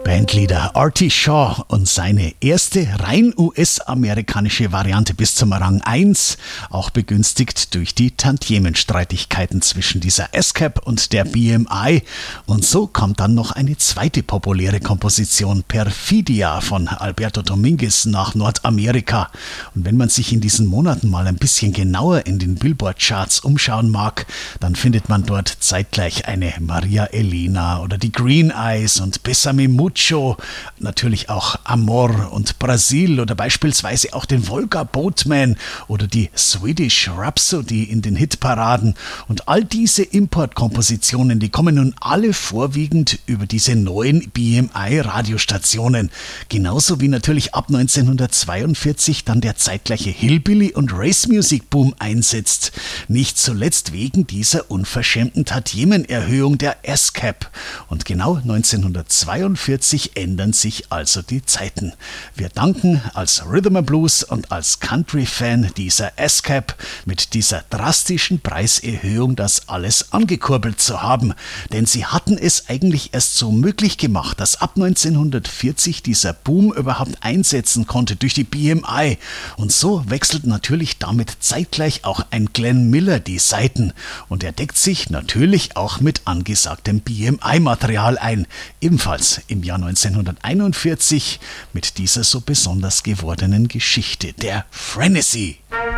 Bandleader Artie Shaw und seine erste rein US-amerikanische Variante bis zum Rang 1, auch begünstigt durch die Tantiemenstreitigkeiten zwischen dieser ASCAP und der BMI. Und so kommt dann noch eine zweite populäre Komposition, Perfidia von Alberto Dominguez, nach Nordamerika. Und wenn man sich in diesen Monaten mal ein bisschen genauer in den Billboard-Charts umschauen mag, dann findet man dort zeitgleich eine Maria Elena oder die Green Eyes und Bésame Mucho, natürlich auch Amor und Brasil oder beispielsweise auch den Volga Boatman oder die Swedish Rhapsody in den Hitparaden. Und all diese Importkompositionen, die kommen nun alle vorwiegend über diese neuen BMI-Radiostationen. Genauso wie natürlich ab 1942 dann der zeitgleiche Hillbilly- und Race-Music-Boom einsetzt. Nicht zuletzt wegen dieser unverschämten Tantiemenerhöhung der ASCAP. Und genau 1942 ändern sich also die Zeiten. Wir danken als Rhythm and Blues und als Country-Fan dieser ASCAP mit dieser drastischen Preiserhöhung das alles angekurbelt zu haben. Denn sie hatten es eigentlich erst so möglich gemacht, dass ab 1940 dieser Boom überhaupt einsetzen konnte durch die BMI. Und so wechselt natürlich damit zeitgleich auch ein Glenn Miller die Seiten. Und er deckt sich natürlich auch mit angesagtem BMI-Material ein. Ebenfalls im Jahr 1941 mit dieser so besonders gewordenen Geschichte, der Frenesy.